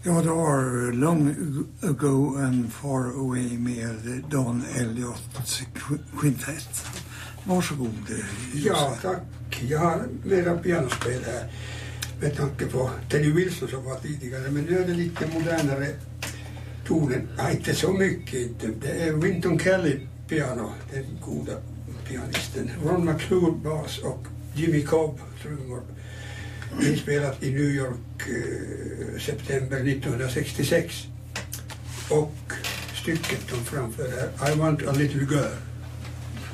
Ja, det var Long Ago and Far Away med Don Elliots Quintet. Varsågod. Ja, tack. Jag har mera pianospel här med tanke på Teddy Wilson som var tidigare. Men nu är det lite modernare tonen. Nej, inte så mycket inte. Det är Wynton Kelly piano, den goda pianisten. Ron McClure bas och Jimmy Cobb trummor. Inspelat i New York september 1966. Och stycket de framför är I Want a Little Girl.